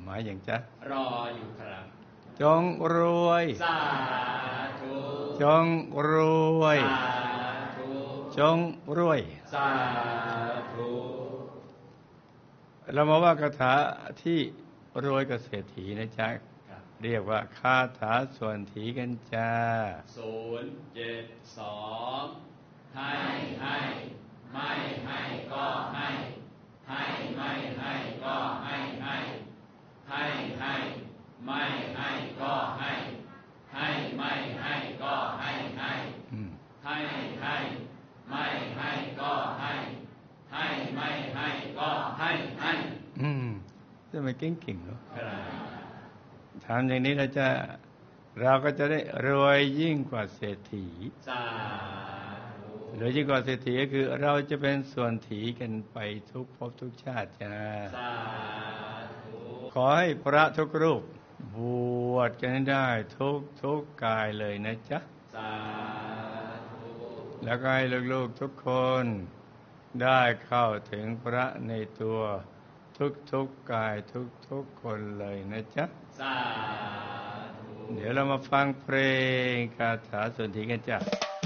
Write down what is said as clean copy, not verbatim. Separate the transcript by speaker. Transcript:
Speaker 1: มายอย่างจ๊ะ
Speaker 2: รออยู่ครับ
Speaker 1: จงรวย
Speaker 2: สาธุ
Speaker 1: จงรวย
Speaker 2: สาธุ
Speaker 1: จงรวย
Speaker 2: สาธุ
Speaker 1: เรามาว่าคาถาที่รวยกับเศรษฐีนะจ๊ะเรียกว่าคาถาส่วนถีกันจ้า
Speaker 2: 072ให้ไม่ให้ก็ให้ไม่ให้ก็ให้ไม่ให้ก็ให้ไม่ให้ก็ให้ไม่ให้ก็ให้ไม่ให้ก็ให้
Speaker 1: ทำไมเก่งๆเนาะทำอย่างนี้เราก็จะได้รวยยิ่งกว่าเศรษฐีรวยยิ่งกว่าเศรษฐีก็คือเราจะเป็นส่วนถีกันไปทุกภพทุกชาติจ้าขอให้พระทุกรูปบวชกันได้ทุกกายเลยนะจ๊ะแล้วก็ให้ลูกๆทุกคนได้เข้าถึงพระในตัวทุกกายทุกคนเลยนะจ๊ะเดี๋ยวเรามาฟังเพลงคาถาส่วนถีกันจ้ะ